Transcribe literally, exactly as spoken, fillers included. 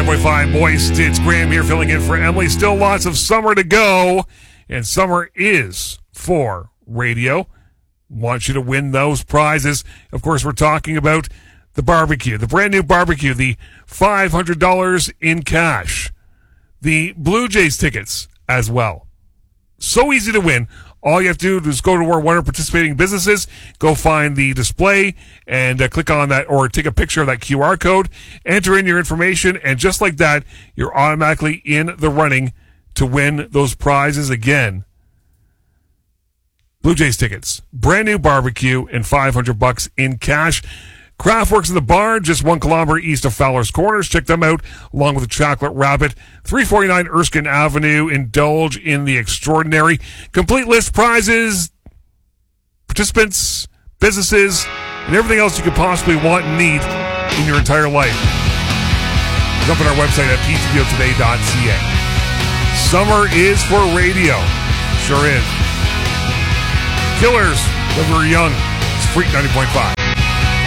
ninety-nine point five Moist. It's Graham here filling in for Emily. Still lots of summer to go, and summer is for radio. Want you to win those prizes. Of course, we're talking about the barbecue, the brand new barbecue, the five hundred dollars in cash, the Blue Jays tickets as well. So easy to win. All you have to do is go to one of our participating businesses, go find the display, and uh, click on that, or take a picture of that Q R code, enter in your information, and just like that, you're automatically in the running to win those prizes again. Blue Jays tickets, brand new barbecue, and five hundred bucks in cash. Craftworks in the Barn, just one kilometer east of Fowler's Corners. Check them out, along with the Chocolate Rabbit. three forty-nine Erskine Avenue. Indulge in the extraordinary. Complete list prizes, participants, businesses, and everything else you could possibly want and need in your entire life. Jump on our website at p t v o today dot c a. Summer is for radio. Sure is. Killers, when we were young. It's Freak ninety point five.